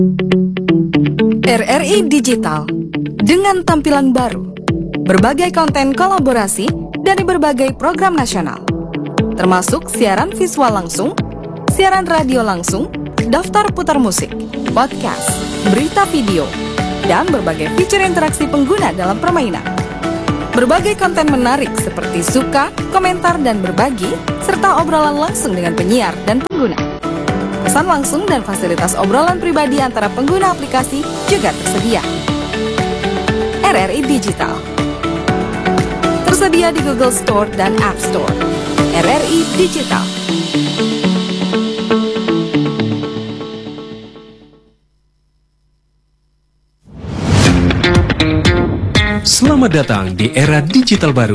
RRI Digital dengan tampilan baru, berbagai konten kolaborasi dari berbagai program nasional, termasuk siaran visual langsung, siaran radio langsung, daftar putar musik, podcast, berita video, dan berbagai fitur interaksi pengguna dalam permainan. Berbagai konten menarik seperti suka, komentar, dan berbagi, serta obrolan langsung dengan penyiar dan pengguna. Pesan langsung dan fasilitas obrolan pribadi antara pengguna aplikasi juga tersedia. RRI Digital tersedia di Google Store dan App Store. RRI Digital. Selamat datang di era digital baru.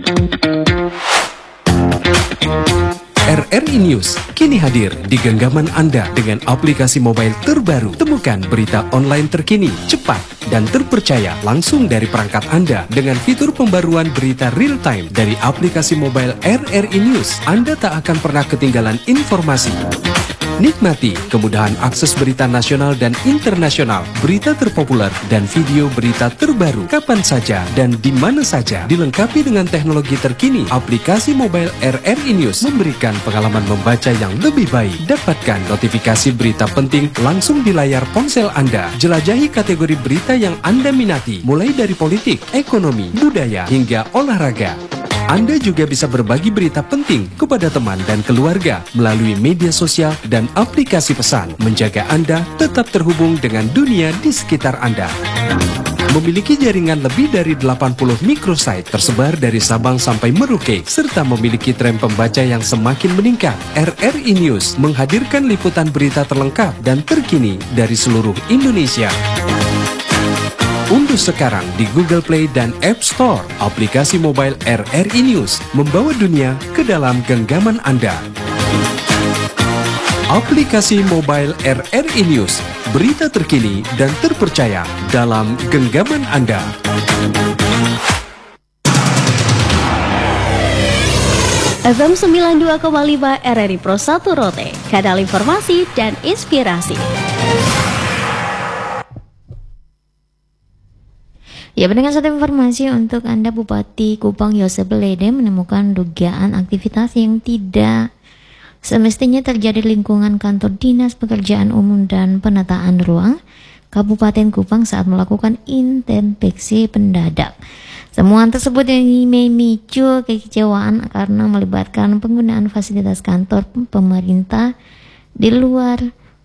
RRI News kini hadir di genggaman Anda dengan aplikasi mobile terbaru. Temukan berita online terkini, cepat, dan terpercaya langsung dari perangkat Anda dengan fitur pembaruan berita real time dari aplikasi mobile RRI News. Anda tak akan pernah ketinggalan informasi. Nikmati kemudahan akses berita nasional dan internasional, berita terpopuler, dan video berita terbaru kapan saja dan di mana saja. Dilengkapi dengan teknologi terkini, aplikasi mobile RRI News memberikan pengalaman membaca yang lebih baik. Dapatkan notifikasi berita penting langsung di layar ponsel Anda. Jelajahi kategori berita yang Anda minati, mulai dari politik, ekonomi, budaya, hingga olahraga. Anda juga bisa berbagi berita penting kepada teman dan keluarga melalui media sosial dan aplikasi pesan, menjaga Anda tetap terhubung dengan dunia di sekitar Anda. Memiliki jaringan lebih dari 80 microsite tersebar dari Sabang sampai Merauke, serta memiliki tren pembaca yang semakin meningkat. RRI News menghadirkan liputan berita terlengkap dan terkini dari seluruh Indonesia. Unduh sekarang di Google Play dan App Store aplikasi mobile RRI News, membawa dunia ke dalam genggaman Anda. Aplikasi mobile RRI News, berita terkini dan terpercaya dalam genggaman Anda. FM 92,5 RRI Pro 1 Rote, kanal informasi dan inspirasi. Ya, pendengar, satu informasi untuk Anda. Bupati Kupang Yosef Lede menemukan dugaan aktivitas yang tidak semestinya terjadi di lingkungan kantor Dinas Pekerjaan Umum dan Penataan Ruang Kabupaten Kupang saat melakukan inspeksi pendadak. Temuan tersebut yang memicu kekecewaan karena melibatkan penggunaan fasilitas kantor pemerintah di luar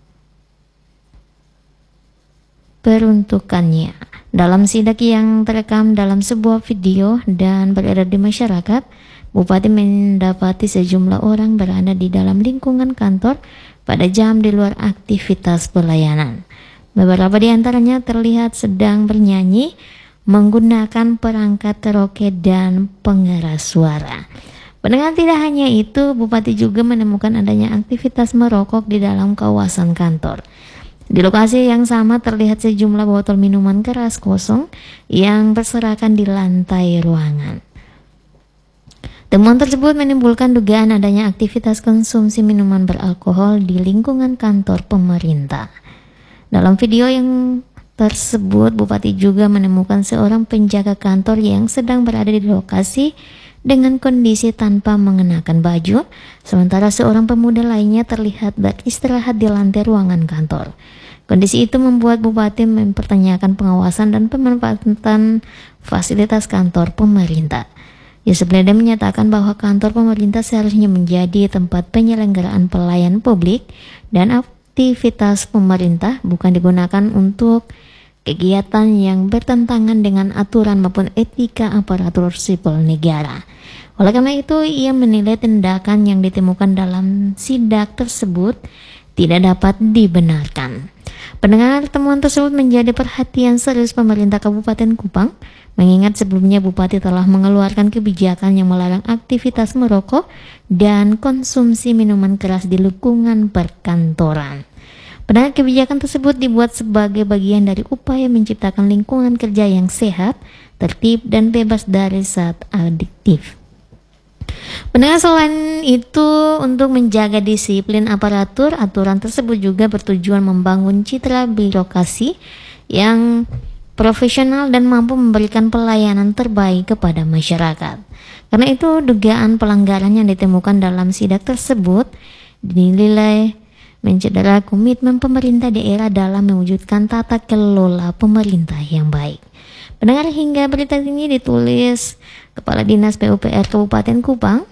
peruntukannya. Dalam sidak yang terekam dalam sebuah video dan beredar di masyarakat, Bupati mendapati sejumlah orang berada di dalam lingkungan kantor pada jam di luar aktivitas pelayanan. Beberapa di antaranya terlihat sedang bernyanyi menggunakan perangkat karaoke dan pengeras suara. Pendengar, tidak hanya itu, Bupati juga menemukan adanya aktivitas merokok di dalam kawasan kantor. Di lokasi yang sama terlihat sejumlah botol minuman keras kosong yang berserakan di lantai ruangan. Temuan tersebut menimbulkan dugaan adanya aktivitas konsumsi minuman beralkohol di lingkungan kantor pemerintah. Dalam video yang tersebut, Bupati juga menemukan seorang penjaga kantor yang sedang berada di lokasi dengan kondisi tanpa mengenakan baju, sementara seorang pemuda lainnya terlihat beristirahat di lantai ruangan kantor. Kondisi itu membuat Bupati mempertanyakan pengawasan dan pemanfaatan fasilitas kantor pemerintah. Yosef Lede menyatakan bahwa kantor pemerintah seharusnya menjadi tempat penyelenggaraan pelayanan publik dan aktivitas pemerintah, bukan digunakan untuk kegiatan yang bertentangan dengan aturan maupun etika aparatur sipil negara. Oleh karena itu, ia menilai tindakan yang ditemukan dalam sidak tersebut tidak dapat dibenarkan. Pendengar, temuan tersebut menjadi perhatian serius pemerintah Kabupaten Kupang, mengingat sebelumnya Bupati telah mengeluarkan kebijakan yang melarang aktivitas merokok dan konsumsi minuman keras di lingkungan perkantoran. Padahal kebijakan tersebut dibuat sebagai bagian dari upaya menciptakan lingkungan kerja yang sehat, tertib, dan bebas dari zat adiktif. Pendengar, selain itu untuk menjaga disiplin aparatur, aturan tersebut juga bertujuan membangun citra birokrasi yang profesional dan mampu memberikan pelayanan terbaik kepada masyarakat. Karena itu dugaan pelanggaran yang ditemukan dalam sidak tersebut dinilai mencederai komitmen pemerintah daerah dalam mewujudkan tata kelola pemerintah yang baik. Pendengar, hingga berita ini ditulis Kepala Dinas PUPR Kabupaten Kupang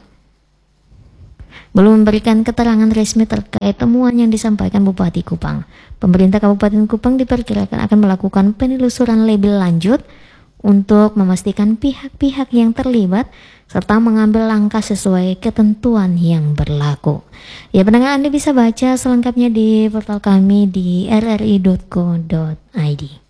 belum memberikan keterangan resmi terkait temuan yang disampaikan Bupati Kupang. Pemerintah Kabupaten Kupang diperkirakan akan melakukan penelusuran lebih lanjut untuk memastikan pihak-pihak yang terlibat serta mengambil langkah sesuai ketentuan yang berlaku. Ya pendengar, Anda bisa baca selengkapnya di portal kami di rri.co.id.